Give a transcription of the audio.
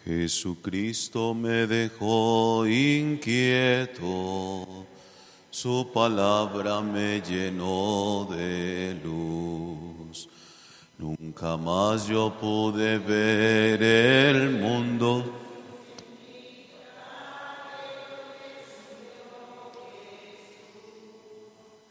Jesucristo me dejó inquieto, su palabra me llenó de luz. Nunca más yo pude ver el mundo